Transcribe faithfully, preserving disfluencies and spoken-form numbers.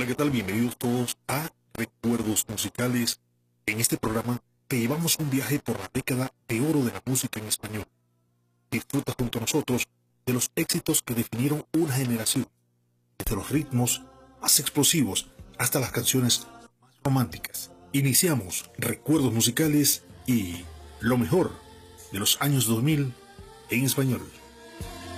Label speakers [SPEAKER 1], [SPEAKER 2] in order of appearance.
[SPEAKER 1] Hola, ¿qué tal? Bienvenidos todos a Recuerdos Musicales. En este programa te llevamos un viaje por la década de oro de la música en español. Disfruta junto a nosotros de los éxitos que definieron una generación, desde los ritmos más explosivos hasta las canciones más románticas. Iniciamos Recuerdos Musicales y lo mejor de los años dos mil en español.